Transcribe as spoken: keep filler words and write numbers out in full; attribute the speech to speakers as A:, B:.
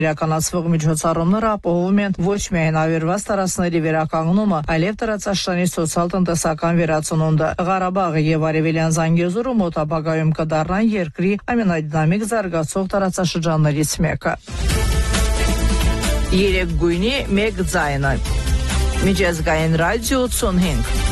A: Իրականացվող միջոցառումները ապահովում են ոչ միայն ավերված տարածքների վերականգնումը, այլև տարածաշրջանի սոցիալ-տնտեսական վերածնունդը։ Ղարաբաղը եւ Արևելյան Զանգեզուրը մոտ ապագայում կդառնան երկրի ամենադինամիկ զարգացող տարածաշրջաններից մեկը։ Երեք գույնի մեկ ձայնը։ Միջազգային ռադիո ութսունհինգ